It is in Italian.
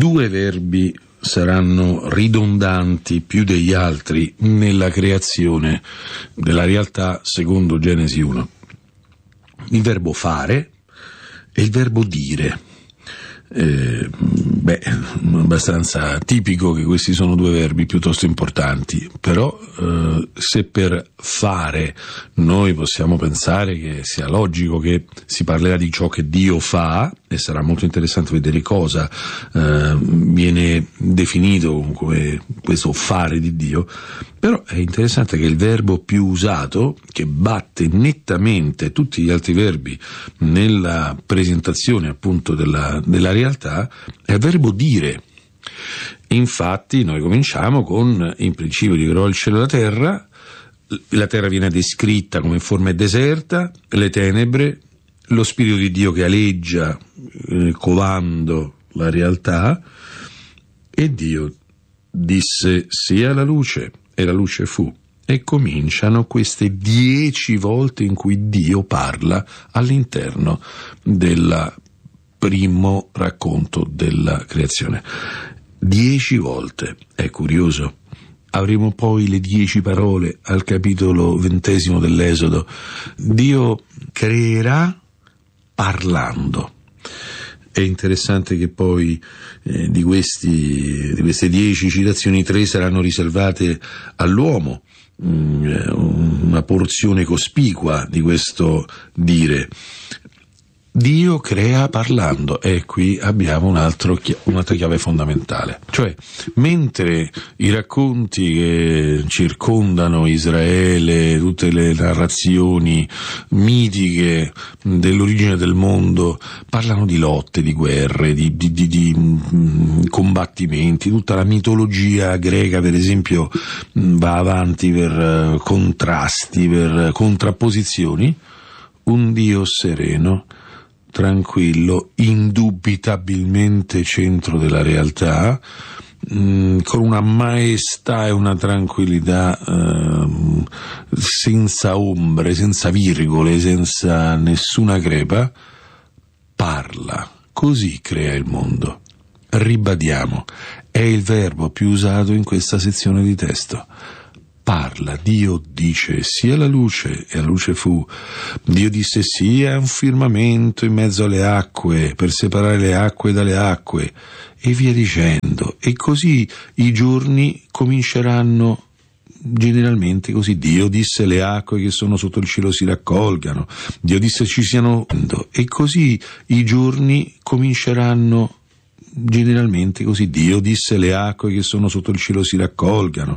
due verbi saranno ridondanti più degli altri nella creazione della realtà secondo Genesi 1. Il verbo fare e il verbo dire. Abbastanza tipico che questi sono due verbi piuttosto importanti, però se per fare noi possiamo pensare che sia logico che si parlerà di ciò che Dio fa, e sarà molto interessante vedere cosa viene definito come questo fare di Dio, però è interessante che il verbo più usato, che batte nettamente tutti gli altri verbi nella presentazione appunto della realtà, è il verbo dire. Infatti noi cominciamo con: in principio Dio creò il cielo e la terra viene descritta come forma deserta, le tenebre, lo Spirito di Dio che aleggia covando la realtà, e Dio disse sia la luce, e la luce fu. E cominciano queste 10 volte in cui Dio parla all'interno del primo racconto della creazione. 10 volte, è curioso. Avremo poi le 10 parole al capitolo 20 dell'Esodo. Dio creerà parlando. È interessante che poi di queste 10 citazioni 3 saranno riservate all'uomo, una porzione cospicua di questo dire. Dio crea parlando, e qui abbiamo un'altra chiave fondamentale. Cioè, mentre i racconti che circondano Israele, tutte le narrazioni mitiche dell'origine del mondo, parlano di lotte, di guerre, di combattimenti, tutta la mitologia greca, per esempio, va avanti per contrasti, per contrapposizioni, un Dio sereno, tranquillo, indubitabilmente centro della realtà, con una maestà e una tranquillità senza ombre, senza virgole, senza nessuna crepa, parla. Così crea il mondo. Ribadiamo, è il verbo più usato in questa sezione di testo. Parla. Dio dice sia la luce, e la luce fu. Dio disse sia un firmamento in mezzo alle acque per separare le acque dalle acque, e via dicendo. E così i giorni cominceranno generalmente così. Dio disse le acque che sono sotto il cielo si raccolgano. Dio disse ci siano, e così i giorni cominceranno generalmente così. Dio disse le acque che sono sotto il cielo si raccolgano.